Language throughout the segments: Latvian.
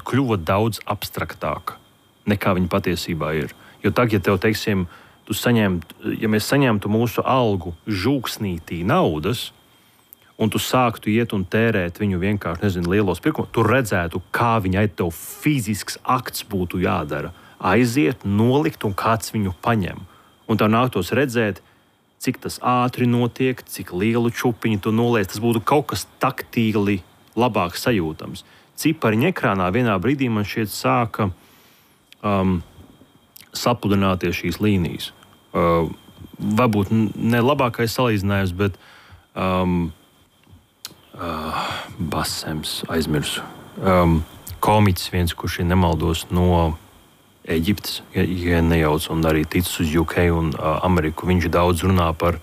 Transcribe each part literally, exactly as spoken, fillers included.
sajūta kļuva daudz abstraktāka nekā viņa patiesībā ir. Jo tagad, ja tev, teiksim, tu saņemt, ja mēs saņemtu mūsu algu žūksnītī naudas, un tu sāktu iet un tērēt viņu vienkārši, nezinu, lielos pirkumos, tu redzētu, kā viņai tev fizisks akts būtu jādara. Aiziet, nolikt, un kāds viņu paņem. Un tev nāktos redzēt, cik tas ātri notiek, cik lielu čupiņu tu noliec. Tas būtu kaut kas taktīli labāk sajūtams. Cipariņa ekrānā vienā brīdī man šķiet sāka um, sapludināties šīs līnijas. Uh, varbūt ne labākais salīdzinājums, bet um, uh, Basems aizmirsu. Um, komiķis viens, kurš ir nemaldos no Eģiptes, ja, ja nejauc, un arī ticis uz U K un uh, Ameriku. Viņš daudz runā par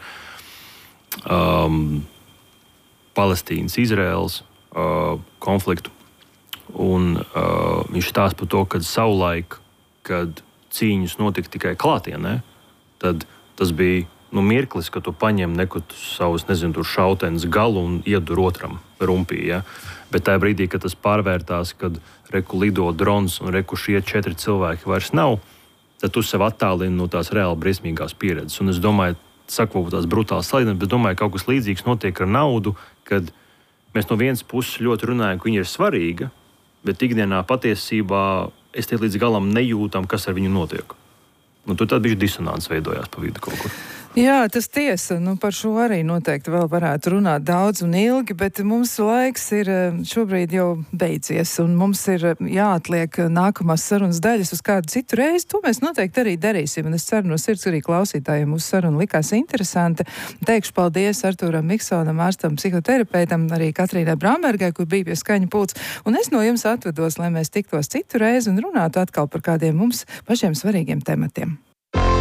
um, Palestīnas, Izraēlas uh, konfliktu. Un uh, viņš stāsta par to, ka savulaik, kad cīņas notika tikai klātienē, tad tas bija nu, mirklis, ka tu paņem nekut savus, nezinu, tur šautenes galu un iedur otram rumpī. Ja? Bet tajā brīdī, kad tas pārvērtās, kad reku lido drons un reku šie četri cilvēki vairs nav, tad tu sev attālini no tās reāli briesmīgās pieredzes. Un es domāju, saku, tās brutāls salīdzinājums, bet domāju, ka kaut kas līdzīgs notiek ar naudu, kad mēs no vienas puses ļoti runājam, ka viņa ir svarīga, bet ikdienā patiesībā es te līdz galam nejūtam, kas ar viņu notiek. Un tur tad bija disonants veidojās pa vidu kaut kur. Jā, tas tiesa. Nu, par šo arī noteikti vēl varētu runāt daudz un ilgi, bet mums laiks ir šobrīd jau beidzies, un mums ir jāatliek nākamās sarunas daļas uz kādu citu reizi. To mēs noteikti arī darīsim, un es ceru no sirds arī klausītājiem mūsu saruna likās interesanti. Teikšu paldies Artūram Miksonam, ārstam, psihoterapeitam, arī Katrīnai Brambergai, kur bija pie skaņa pults, un es no jums atvedos, lai mēs tiktos citu reizi un runātu atkal par kādiem mums pašiem svarīgiem tematiem.